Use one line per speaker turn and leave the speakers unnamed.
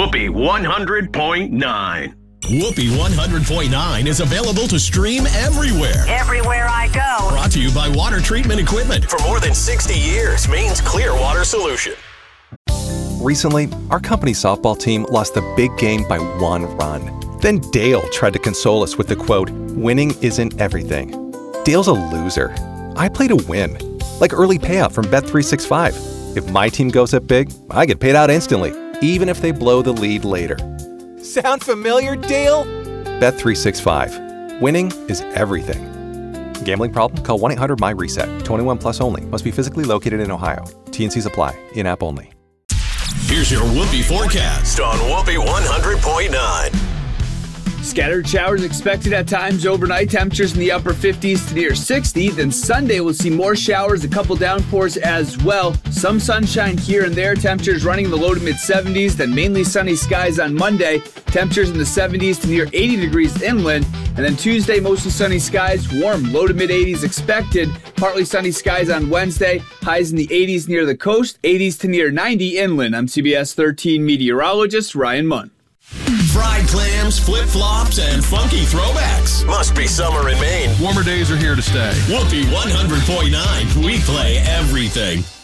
Whoopee 100.9.
Whoopee 100.9 is available to stream everywhere.
Everywhere I go.
Brought to you by Water Treatment Equipment. For more than 60 years, Maine's clear water solution.
Recently, our company softball team lost the big game by 1 run. Then Dale tried to console us with the quote, "Winning isn't everything." Dale's a loser. I play to win. Like early payout from Bet365. If my team goes up big, I get paid out instantly, even if they blow the lead later. Sound familiar, Dale? Bet365. Winning is everything. Gambling problem? Call 1-800-MY-RESET. 21 plus only. Must be physically located in Ohio. T&Cs apply. In-app only.
Here's your Whoopee forecast on Whoopee 100.9.
Scattered showers expected at times overnight. Temperatures in the upper 50s to near 60. Then Sunday we'll see more showers, a couple downpours as well. Some sunshine here and there. Temperatures running in the low to mid 70s. Then mainly sunny skies on Monday. Temperatures in the 70s to near 80 degrees inland. And then Tuesday, mostly sunny skies. Warm, low to mid 80s expected. Partly sunny skies on Wednesday. Highs in the 80s near the coast. 80s to near 90 inland. I'm CBS 13 meteorologist Ryan Munn.
Fried clams, flip-flops, and funky throwbacks. Must be summer in Maine.
Warmer days are here to stay.
Whoopee 100.9. We play everything.